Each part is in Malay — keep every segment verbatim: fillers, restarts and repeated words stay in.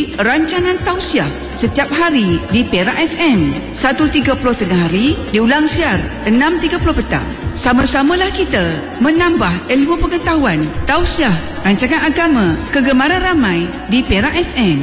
ikuti rancangan tausiah setiap hari di Perak F M satu tiga puluh tengah hari, diulang siar enam tiga puluh petang. Sama-samalah kita menambah ilmu pengetahuan. Tausiah, rancangan agama kegemaran ramai di Perak F M.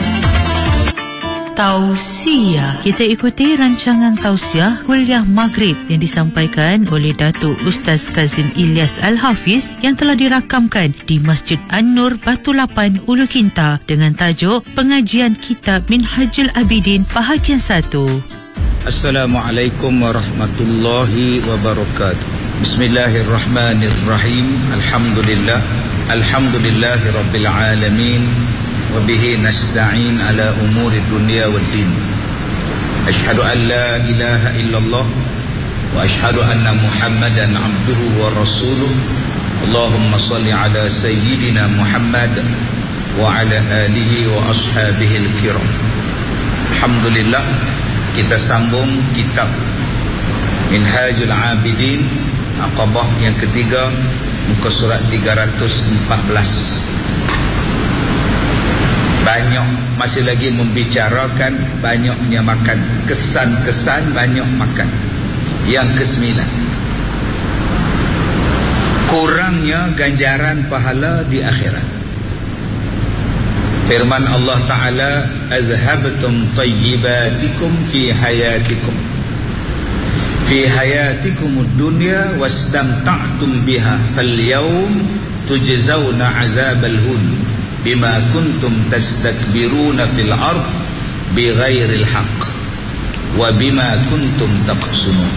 Tausiah. Kita ikuti rancangan tausiah kuliah Maghrib yang disampaikan oleh Datuk Ustaz Kazim Ilyas Al-Hafiz yang telah dirakamkan di Masjid An-Nur Batu Lapan, Ulu Kinta dengan tajuk Pengajian Kitab Minhajul Abidin Bahagian satu. Assalamualaikum warahmatullahi wabarakatuh. Bismillahirrahmanirrahim. Alhamdulillah. Alhamdulillahi rabbil alamin. وبه نستعين على أمور الدنيا والدين أشهد أن لا إله إلا الله وأشهد أن محمدا عبده ورسوله اللهم صل على سيدنا محمد وعلى آله وأصحابه الكرام. Alhamdulillah, kita sambung kitab Minhajul Abidin Aqabah yang ketiga, muka surat tiga ratus empat belas. Banyak masih lagi membicarakan banyaknya makan, kesan-kesan banyak makan. Yang kesembilan, kurangnya ganjaran pahala di akhirat. Firman Allah Ta'ala, azhabtum tayyibatikum fi hayatikum fi hayatikum ad-dunya wastamta'tum biha falyawm tujzawna azabal hun bima kuntum tastakbiruna fil ard bighairil haqq wa bima kuntum taqsumun.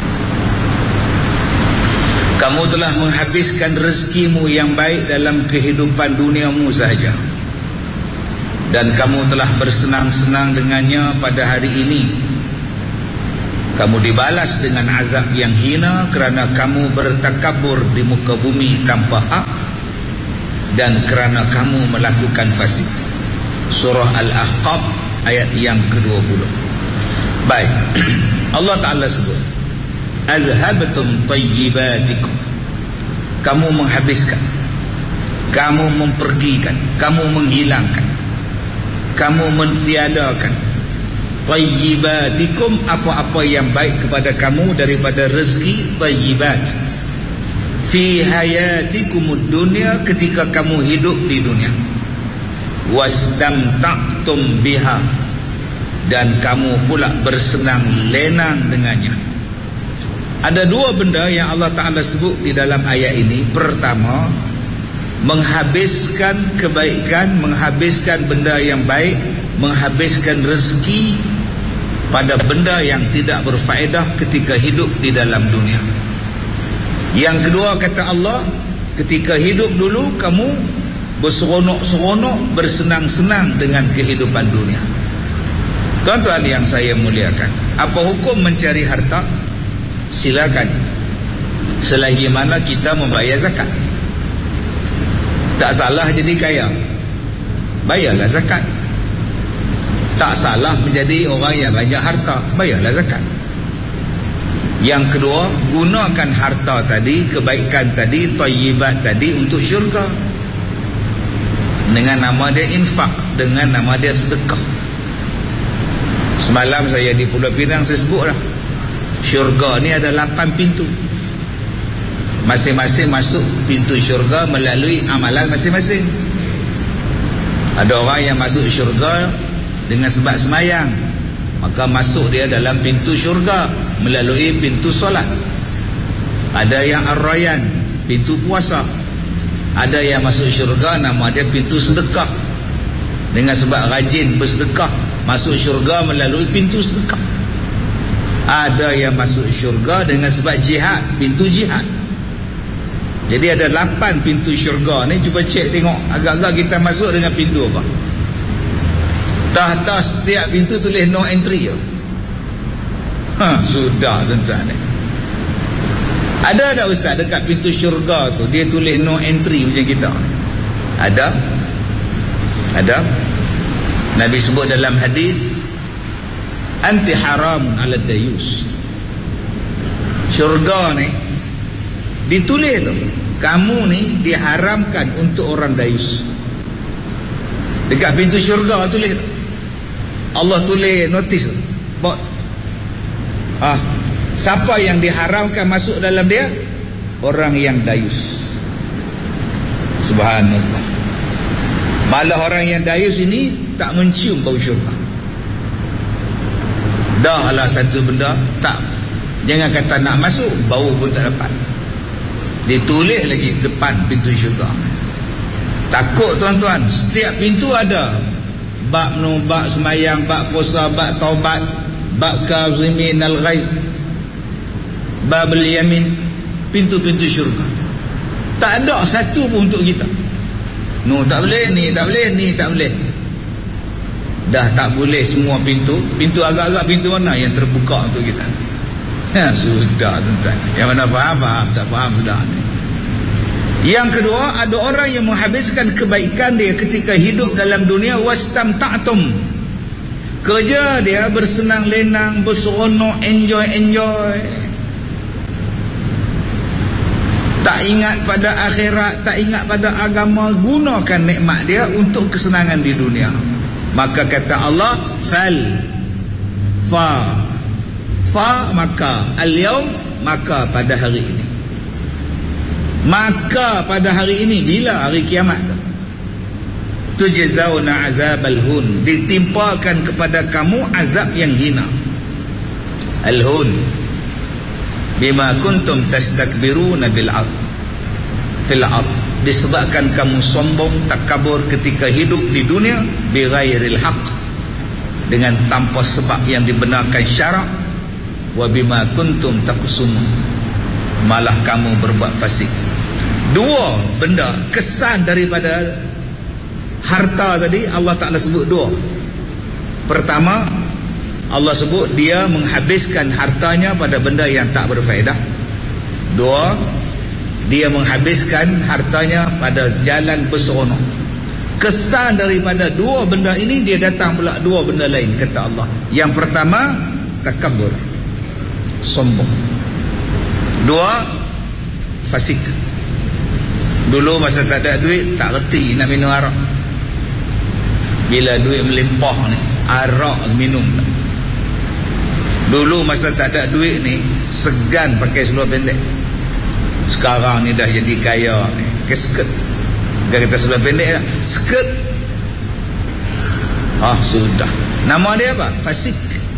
Kamu telah menghabiskan rezekimu yang baik dalam kehidupan duniamu sahaja, dan kamu telah bersenang-senang dengannya pada hari ini. Kamu dibalas dengan azab yang hina kerana kamu bertakabur di muka bumi tanpa hak dan kerana kamu melakukan fasik. Surah Al-Ahqaf ayat yang kedua puluh. Baik, Allah Ta'ala sebut azhabtum tayyibatikum. Kamu menghabiskan, kamu mempergikan, kamu menghilangkan, kamu mentiadakan tayyibatikum, apa-apa yang baik kepada kamu daripada rezeki tayyibat fi hayatikumud dunya, ketika kamu hidup di dunia, wastamta'tum biha, dan kamu pula bersenang lenang dengannya. Ada dua benda yang Allah Ta'ala sebut di dalam ayat ini. Pertama, menghabiskan kebaikan, menghabiskan benda yang baik, menghabiskan rezeki pada benda yang tidak berfaedah ketika hidup di dalam dunia. Yang kedua, kata Allah, ketika hidup dulu kamu berseronok-seronok, bersenang-senang dengan kehidupan dunia. Tuan-tuan yang saya muliakan, apa hukum mencari harta? Silakan, selagi mana kita membayar zakat. Tak salah jadi kaya, bayarlah zakat. Tak salah menjadi orang yang banyak harta, bayarlah zakat. Yang kedua, gunakan harta tadi, kebaikan tadi, thayyibat tadi untuk syurga. Dengan nama dia infak, dengan nama dia sedekah. Semalam saya di Pulau Pinang, saya sebut lah, syurga ni ada lapan pintu. Masing-masing masuk pintu syurga melalui amalan masing-masing. Ada orang yang masuk syurga dengan sebab semayang, maka masuk dia dalam pintu syurga melalui pintu solat. Ada yang ar-rayyan, pintu puasa. Ada yang masuk syurga nama dia pintu sedekah, dengan sebab rajin bersedekah, masuk syurga melalui pintu sedekah. Ada yang masuk syurga dengan sebab jihad, pintu jihad. Jadi ada lapan pintu syurga ni. Cuba cek tengok agak-agak kita masuk dengan pintu apa. Tahta setiap pintu tulis no entry. Ha, sudah tuan-tuan ni. Ada tak ustaz dekat pintu syurga tu dia tulis no entry macam kita? Ada? Ada? Nabi sebut dalam hadis, anti haramun ala dayus. Syurga ni ditulis tu, kamu ni diharamkan untuk orang dayus. Dekat pintu syurga tulis, Allah tulis notis bot. Ah, siapa yang diharamkan masuk dalam dia? Orang yang dayus. Subhanallah. Malah orang yang dayus ini tak mencium bau syurga. Dah lah satu benda tak, jangan kata nak masuk, bau pun tak dapat. Ditulis lagi depan pintu syurga. Takut tuan-tuan, setiap pintu ada bab nu, bab semayang, bab puasa, bab taubat, bab kazimin al-ghaiz, bab al-yamin, pintu-pintu syurga. Tak ada satu pun untuk kita. No, tak boleh, ni tak boleh, ni tak boleh. Dah tak boleh semua pintu. Pintu agak-agak pintu mana yang terbuka untuk kita? Ya, sudah tuan-tuan. Yang mana faham, faham. Tak faham, sudah. Yang kedua, ada orang yang menghabiskan kebaikan dia ketika hidup dalam dunia. Wastamta'tum. Kerja dia bersenang lenang, berseronok, enjoy-enjoy. Tak ingat pada akhirat, tak ingat pada agama. Gunakan nikmat dia untuk kesenangan di dunia. Maka kata Allah, fal fa fa maka al-yaum, maka pada hari ini. Maka pada hari ini, bila hari kiamat tu, tujzauna azabal hun, ditimpakan kepada kamu azab yang hina. Al-hun bima kuntum tastakbiruna bil ard fil ard, disebabkan kamu sombong, takabur ketika hidup di dunia, bighairil haq, dengan tanpa sebab yang dibenarkan syarak, wa bima kuntum taqsumun, malah kamu berbuat fasik. Dua benda kesan daripada harta tadi Allah Ta'ala sebut dua. Pertama, Allah sebut dia menghabiskan hartanya pada benda yang tak berfaedah. Dua, dia menghabiskan hartanya pada jalan berseronok. Kesan daripada dua benda ini, dia datang pula dua benda lain, kata Allah. Yang pertama, takabur, sombong. Dua, fasik. Dulu masa tak ada duit, tak reti nak minum arak. Bila duit melimpah ni, arak minum. Dulu masa tak ada duit ni, segan pakai seluar pendek. Sekarang ni dah jadi kaya ni, pakai skirt. Dia kata seluar pendek lah, skirt. Ah, sudah. Nama dia apa? Fasik.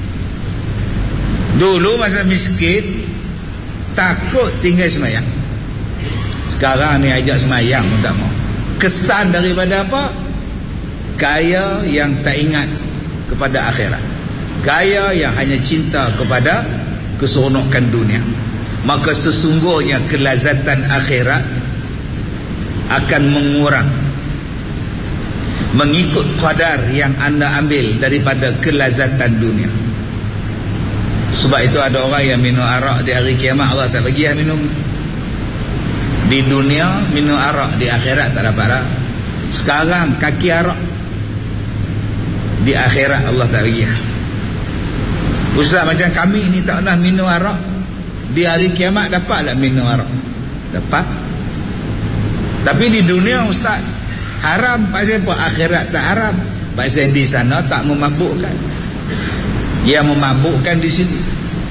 Dulu masa miskin, takut tinggal semayang. Sekarang ni ajak semayang pun tak mau. Kesan daripada apa? Kaya yang tak ingat kepada akhirat, kaya yang hanya cinta kepada keseronokan dunia. Maka sesungguhnya kelazatan akhirat akan mengurang mengikut qadar yang anda ambil daripada kelazatan dunia. Sebab itu ada orang yang minum arak di hari kiamat, Allah tak bagi dia minum. Di dunia minum arak, di akhirat tak dapat arak. Sekarang kaki arak, di akhirat Allah tak bagi. Ustaz, macam kami ni tak pernah minum arak, di hari kiamat dapat tak minum arak? Dapat. Tapi di dunia Ustaz haram. Pasal apa? Akhirat tak haram. Pasal di sana tak memabukkan. Yang memabukkan di sini.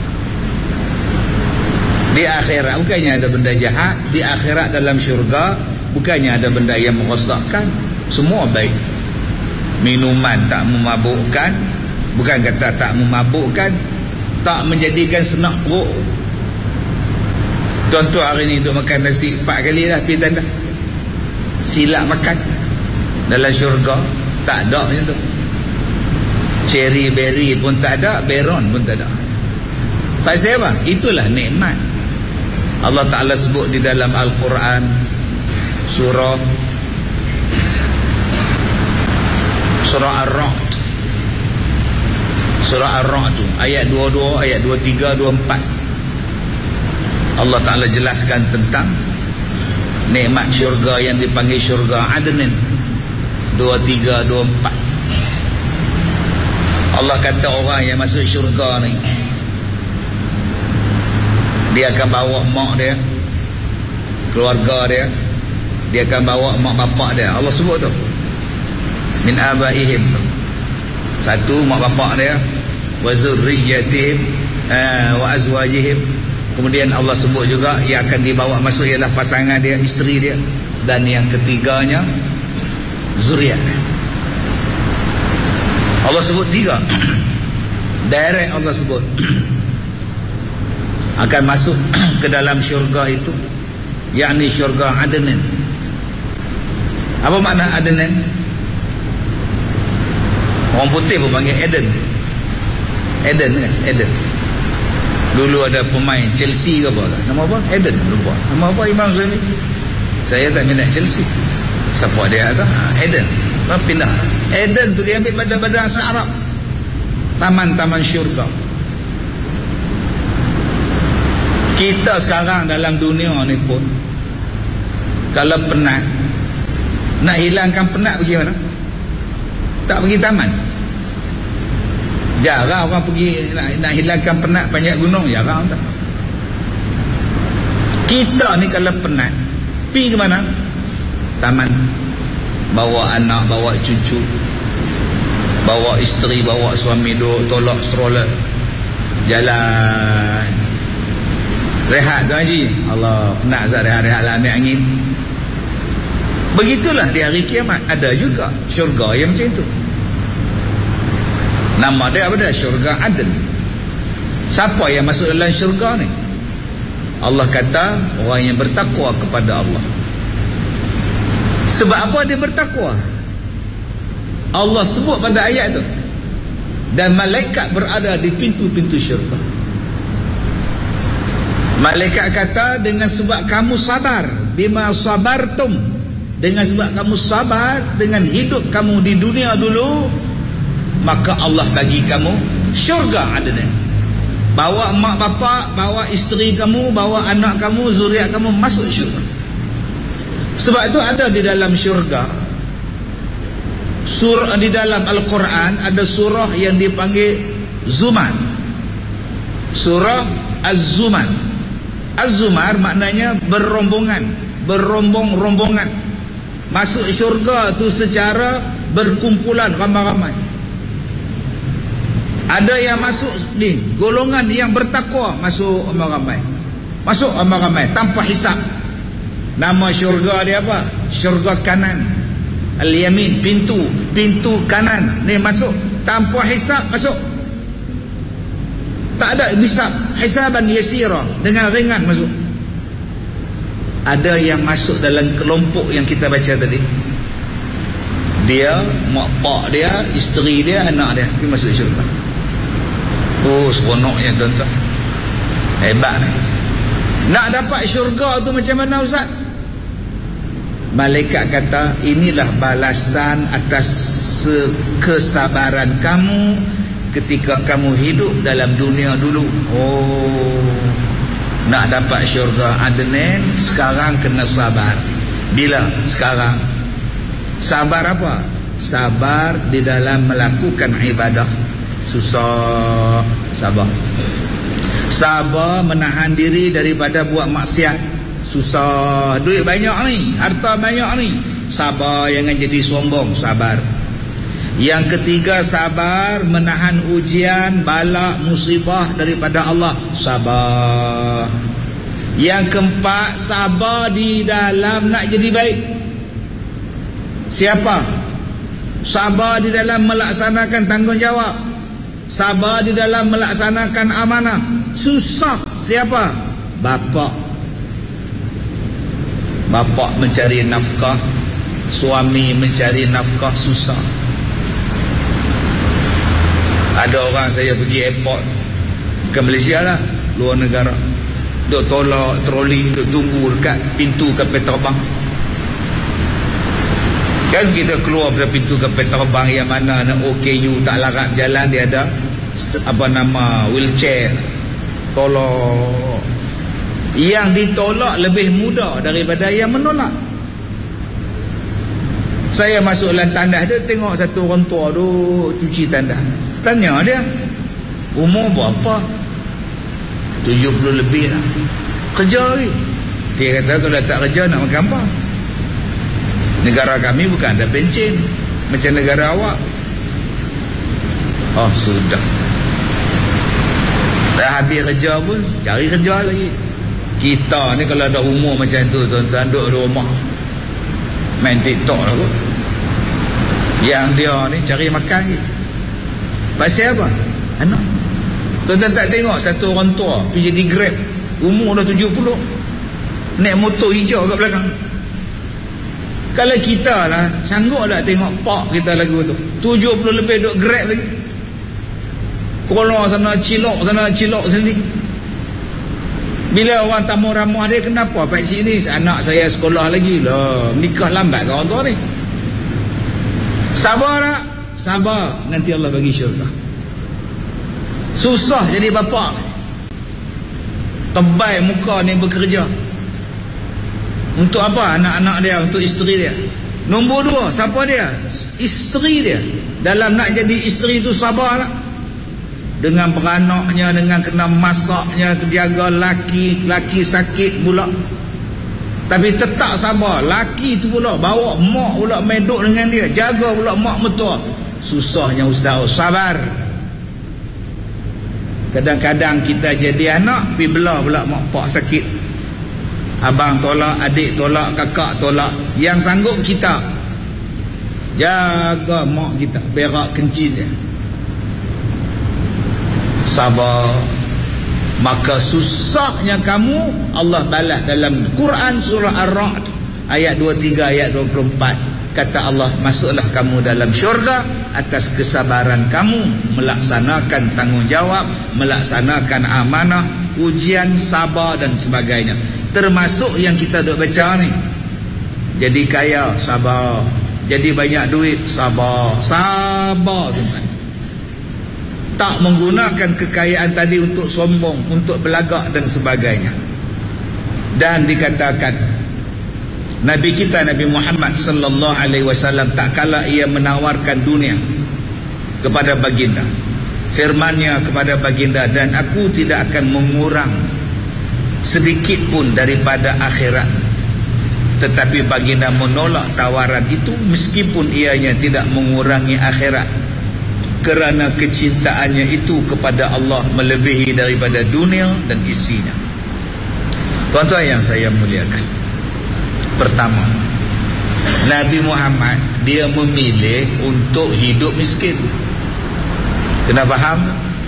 Di akhirat bukannya ada benda jahat. Di akhirat dalam syurga bukannya ada benda yang merosakkan. Semua baik. Minuman tak memabukkan. Bukan kata tak memabukkan, tak menjadikan senak perut. Tuan-tuan hari ni duduk makan nasi empat kali dah pergi tanda. Silap makan. Dalam syurga tak ada macam tu. Cherry berry pun tak ada, beron pun tak ada. Pasal apa? Itulah nikmat. Allah Ta'ala sebut di dalam Al-Quran, surah surah Ar-Ra'd, surah Ar-Ra'd tu ayat dua puluh dua, ayat dua puluh tiga, dua puluh empat. Allah Ta'ala jelaskan tentang nikmat syurga yang dipanggil syurga Adnan. Dua puluh tiga, dua puluh empat. Allah kata orang yang masuk syurga ni, dia akan bawa mak dia, keluarga dia, dia akan bawa mak bapak dia. Allah sebut tu. min abaihim. Satu, mak bapak dia, wa zurriyyatihim uh, wa azwajihim. Kemudian Allah sebut juga yang akan dibawa masuk ialah pasangan dia, isteri dia. Dan yang ketiganya zuriat. Allah sebut tiga. Direct Allah sebut akan masuk ke dalam syurga itu, yakni syurga Adnan. Apa makna Adnan? Orang putih pun panggil Eden. Eden kan? Eden. Dulu ada pemain Chelsea ke apa? Nama apa? Eden. Lupa. Nama apa Imam Zaini? Saya tak minat Chelsea. Siapa dia tu? Eden. Lepas pindah. Eden tu dia ambil pada bahasa Arab. Taman-taman syurga. Kita sekarang dalam dunia ni pun, kalau penat, nak hilangkan penat pergi mana? Tak pergi taman. Jarang orang pergi nak, nak hilangkan penat panjat gunung. Jarang tak. Kita ni kalau penat, pergi ke mana? Taman. Bawa anak, bawa cucu, bawa isteri, bawa suami, duduk tolak stroller, jalan. Rehat tu Haji. Allah, penat Zat rehat-rehat lah, ambil angin. Begitulah di hari kiamat. Ada juga syurga yang macam itu. Nama dia apa dia? Syurga Aden. Siapa yang masuk dalam syurga ni? Allah kata orang yang bertakwa kepada Allah. Sebab apa dia bertakwa? Allah sebut pada ayat tu, dan malaikat berada di pintu-pintu syurga. Malaikat kata, dengan sebab kamu sabar, bima sabartum, dengan sebab kamu sabar dengan hidup kamu di dunia dulu, maka Allah bagi kamu syurga Adnan. Bawa mak bapak, bawa isteri kamu, bawa anak kamu, zuriat kamu masuk syurga. Sebab itu ada di dalam syurga, surah di dalam Al-Quran ada surah yang dipanggil Zumar. Surah Az-Zumar. Az-Zumar maknanya berombongan, berombong-rombongan. Masuk syurga tu secara berkumpulan ramai-ramai. Ada yang masuk ni golongan yang bertakwa, masuk ramai-ramai. Masuk ramai-ramai tanpa hisap. Nama syurga dia apa? Syurga kanan. Al-Yamin, pintu, pintu kanan. Ni masuk tanpa hisap, masuk. Tak ada hisab, hisaban yasira, dengan ringan masuk. Ada yang masuk dalam kelompok yang kita baca tadi. Dia, mak pak dia, isteri dia, anak dia, pergi masuk syurga. Oh, seronoknya tuan-tuan. Hebat ni. Nak dapat syurga tu macam mana Ustaz? Malaikat kata, inilah balasan atas kesabaran kamu ketika kamu hidup dalam dunia dulu. Oh, nak dapat syurga Adnan sekarang kena sabar. Bila? Sekarang. Sabar apa? Sabar di dalam melakukan ibadah. Susah. Sabar. Sabar menahan diri daripada buat maksiat. Susah. Duit banyak ni, harta banyak ni. Sabar, jangan jadi sombong. Sabar. Yang ketiga, sabar menahan ujian, bala, musibah daripada Allah. Sabar. Yang keempat, sabar di dalam nak jadi baik. Siapa? Sabar di dalam melaksanakan tanggungjawab. Sabar di dalam melaksanakan amanah. Susah. Siapa? Bapa. Bapa mencari nafkah, suami mencari nafkah, susah. Ada orang saya pergi airport, bukan Malaysia lah, luar negara, duk tolak troli, duk tunggu dekat pintu kapal terbang. Kan kita keluar dari pintu kapal terbang yang mana nak O K U tak larat jalan, dia ada apa nama wheelchair, tolak. Yang ditolak lebih mudah daripada yang menolak. Saya masuk dalam tandas dia, tengok satu orang tua tu cuci tandas. Tanya dia, umur berapa? tujuh puluh lebih lah. Kerja lagi. Dia kata kalau tak kerja nak makan apa? Negara kami bukan ada pencen. macam negara awak. Oh sudah, dah habis kerja pun cari kerja lagi. Kita ni kalau ada umur macam tu, tuan-tuan, duduk di rumah main TikTok lah pun. Yang dia ni cari makan je. Pasal apa? Anak. Tuan-tuan tak tengok satu orang tua pergi jadi Grab, umur dah tujuh puluh, naik motor hijau kat belakang. Kalau kita lah sanggup tak tengok pak kita lagu tu, tujuh puluh lebih duduk Grab lagi, kolor sana cilok sana cilok sini. Bila orang tamu ramah dia, kenapa pak cik ni? Anak saya sekolah lagi lah, nikah lambat ke orang tua ni. Sabar tak? Sabar, nanti Allah bagi syurga. Susah jadi bapa, tebal muka ni bekerja. Untuk apa? Anak-anak dia, untuk isteri dia. Nombor dua, siapa dia? Isteri dia. Dalam nak jadi isteri tu sabar tak? Dengan beranaknya, dengan kena masaknya, jaga laki, laki sakit pula. Tapi tetap sabar. Laki tu pula bawa mak pula main duduk dengan dia, jaga pula mak mertua. Susahnya ustaz, sabar. Kadang-kadang kita jadi anak, pergi belah pula mak pak sakit. Abang tolak, adik tolak, kakak tolak. Yang sanggup kita jaga mak kita, berak kencing dia. Sabar. Maka susahnya kamu, Allah balas dalam Quran surah Ar-Ra'd ayat dua puluh tiga, ayat dua puluh empat. Kata Allah, masuklah kamu dalam syurga atas kesabaran kamu melaksanakan tanggungjawab, melaksanakan amanah, ujian, sabar dan sebagainya. Termasuk yang kita duk baca ni. Jadi kaya, sabar. Jadi banyak duit, sabar. Sabar, tuan. Tak menggunakan kekayaan tadi untuk sombong, untuk belagak dan sebagainya. Dan dikatakan Nabi kita Nabi Muhammad sallallahu alaihi wasallam tak kala ia menawarkan dunia kepada baginda, firman-Nya kepada baginda, dan aku tidak akan mengurang sedikit pun daripada akhirat. Tetapi baginda menolak tawaran itu meskipun ianya tidak mengurangi akhirat, kerana kecintaannya itu kepada Allah melebihi daripada dunia dan isinya. Tuan-tuan yang saya muliakan, pertama, Nabi Muhammad dia memilih untuk hidup miskin. Kena faham?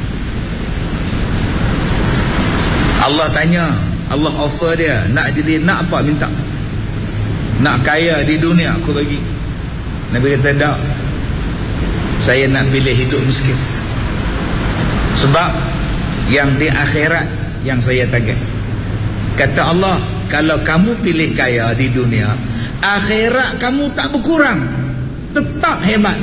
Allah tanya, Allah offer dia, nak jadi nak apa minta? Nak kaya di dunia aku bagi. Nabi kata tak, saya nak pilih hidup miskin. Sebab yang di akhirat yang saya target. Kata Allah, kalau kamu pilih kaya di dunia, akhirat kamu tak berkurang, tetap hebat.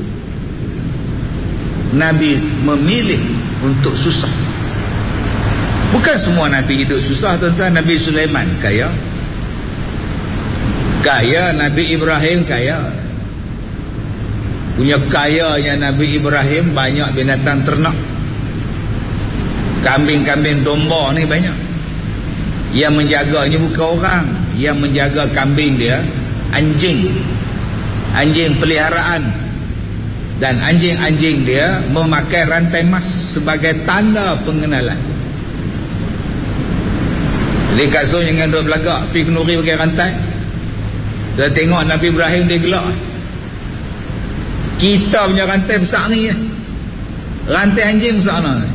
Nabi memilih untuk susah. Bukan semua Nabi hidup susah, tuan-tuan. Nabi Sulaiman kaya, kaya. Nabi Ibrahim kaya. Punya kayanya Nabi Ibrahim banyak binatang ternak, kambing-kambing domba ni banyak. Yang menjaganya bukan orang, yang menjaga kambing dia anjing, anjing peliharaan. Dan anjing-anjing dia memakai rantai emas sebagai tanda pengenalan. Jadi kasut jangan duduk belagak, pergi kenduri pakai rantai. Dia tengok Nabi Ibrahim, dia gelak. Kita punya rantai besar ni, rantai anjing besar ni.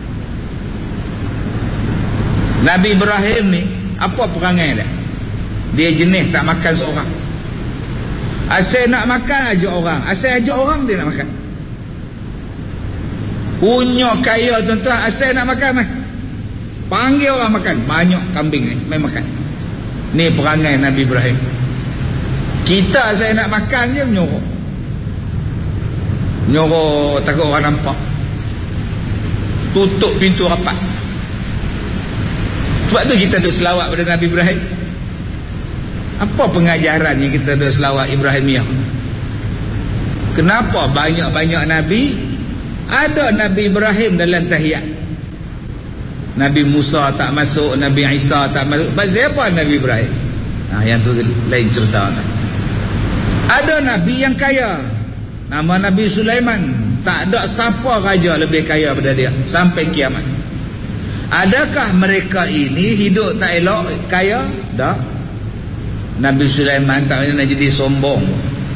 Nabi Ibrahim ni apa perangai dia? Dia jenis tak makan seorang. Asal nak makan ajak orang, asal ajak orang dia nak makan. Punya kaya tuan-tuan, asal nak makan mah, panggil orang makan. Banyak kambing ni main makan. Ni perangai Nabi Ibrahim. Kita saya nak makan je menyuruh, nyuruh takut orang nampak, tutup pintu rapat. Sebab tu kita duk selawat pada Nabi Ibrahim. Apa pengajaran yang kita duk selawat Ibrahimiyah? Kenapa banyak-banyak Nabi? Ada Nabi Ibrahim dalam tahiyat. Nabi Musa tak masuk, Nabi Isa tak masuk. Pasal apa Nabi Ibrahim? Nah, yang tu lain cerita. Ada Nabi yang kaya, Nama Nabi Sulaiman. Tak ada siapa raja lebih kaya daripada dia sampai kiamat. Adakah mereka ini hidup tak elok, kaya? Tak. Nabi Sulaiman tak pernah jadi sombong.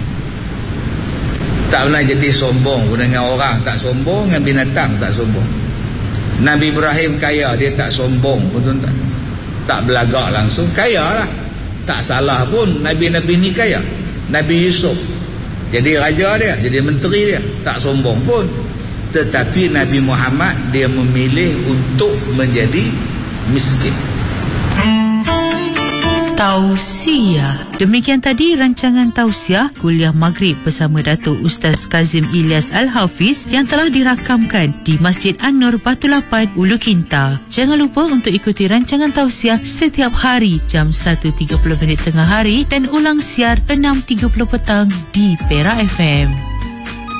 Tak pernah jadi sombong dengan orang, tak sombong, dengan binatang tak sombong. Nabi Ibrahim kaya, dia tak sombong pun tuan-tuan. Tak belagak langsung, kaya lah. Tak salah pun Nabi-Nabi ni kaya. Nabi Yusuf jadi raja dia, jadi menteri dia, tak sombong pun. Tetapi Nabi Muhammad dia memilih untuk menjadi miskin. Tausiah. Demikian tadi rancangan tausiah kuliah Maghrib bersama Datuk Ustaz Kazim Ilyas Al-Hafiz yang telah dirakamkan di Masjid An-Nur Batu Lapan, Ulu Kinta. Jangan lupa untuk ikuti rancangan tausiah setiap hari jam satu tiga puluh minit tengah hari dan ulang siar enam tiga puluh petang di Perak F M.